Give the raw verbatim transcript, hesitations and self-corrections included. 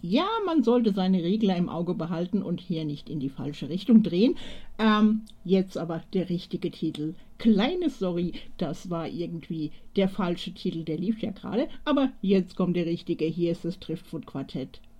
Ja, man sollte seine Regler im Auge behalten und hier nicht in die falsche Richtung drehen. Ähm, jetzt aber der richtige Titel. Kleine Sorry, das war irgendwie der falsche Titel, der lief ja gerade. Aber jetzt kommt der richtige. Hier ist das Driftwood Quartett.